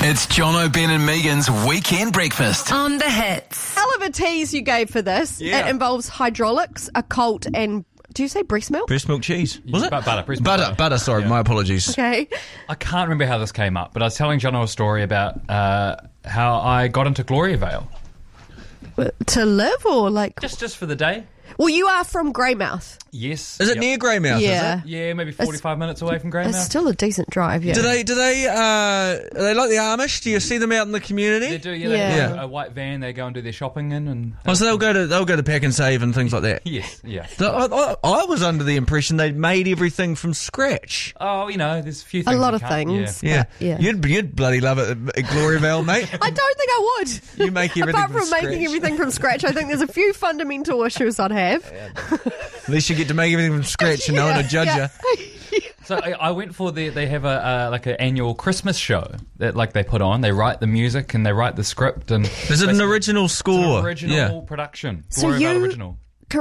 It's John O'Ben and Megan's Weekend Breakfast. On the hits. Hell of a tease you gave for this. Yeah. It involves hydraulics, a cult, and do you say breast milk? Breast milk cheese. Was it? Butter, sorry, my apologies. Okay. I can't remember how this came up, but I was telling Jono a story about how I got into Gloria Vale. To live or like... Just for the day. Well, you are from Greymouth. Yes. Is it near Greymouth? Yeah. Is it? Yeah, maybe 45 minutes away from Greymouth. It's still a decent drive, yeah. Do they are they like the Amish? Do you see them out in the community? They do, yeah. Yeah. They have a white van. They go and do their shopping in, and Oh, so they'll go to Pack and Save and things like that. yes, yeah. So I was under the impression they'd made everything from scratch. Oh, there's a few A things. lot you of can't- things. Yeah, Yeah. You'd bloody love it at Glory Vale, mate. I don't think I would. You make everything Apart from from making scratch. everything from scratch, I think there's a few fundamental issues I'd have. At least you get to make everything from scratch and no one to judge you. So I went for they have an annual Christmas show that they put on. They write the music and they write the script and Is it an original score? it's an original production. So Gloria Vale you original.